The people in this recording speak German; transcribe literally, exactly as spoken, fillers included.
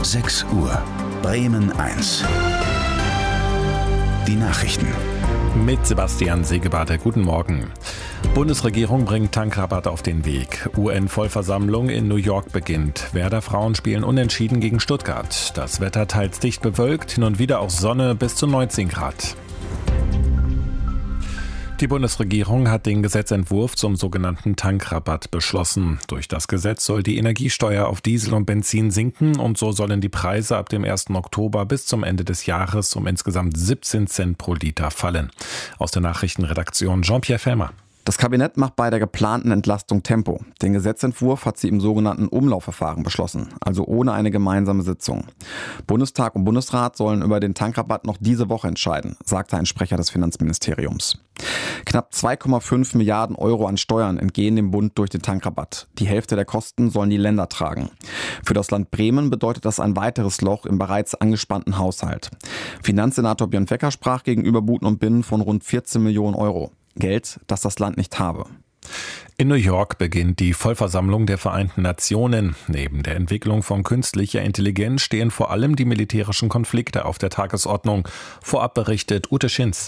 sechs Uhr. Bremen eins. Die Nachrichten. Mit Sebastian Segebade. Guten Morgen. Bundesregierung bringt Tankrabatt auf den Weg. U N-Vollversammlung in New York beginnt. Werder Frauen spielen unentschieden gegen Stuttgart. Das Wetter teils dicht bewölkt, hin und wieder auch Sonne bis zu neunzehn Grad. Die Bundesregierung hat den Gesetzentwurf zum sogenannten Tankrabatt beschlossen. Durch das Gesetz soll die Energiesteuer auf Diesel und Benzin sinken und so sollen die Preise ab dem ersten Oktober bis zum Ende des Jahres um insgesamt siebzehn Cent pro Liter fallen. Aus der Nachrichtenredaktion Jean-Pierre Fellmer. Das Kabinett macht bei der geplanten Entlastung Tempo. Den Gesetzentwurf hat sie im sogenannten Umlaufverfahren beschlossen, also ohne eine gemeinsame Sitzung. Bundestag und Bundesrat sollen über den Tankrabatt noch diese Woche entscheiden, sagte ein Sprecher des Finanzministeriums. Knapp zwei Komma fünf Milliarden Euro an Steuern entgehen dem Bund durch den Tankrabatt. Die Hälfte der Kosten sollen die Länder tragen. Für das Land Bremen bedeutet das ein weiteres Loch im bereits angespannten Haushalt. Finanzsenator Björn Fecker sprach gegenüber Buten und Binnen von rund vierzehn Millionen Euro. Geld, das das Land nicht habe. In New York beginnt die Vollversammlung der Vereinten Nationen. Neben der Entwicklung von künstlicher Intelligenz stehen vor allem die militärischen Konflikte auf der Tagesordnung. Vorab berichtet Ute Schinz.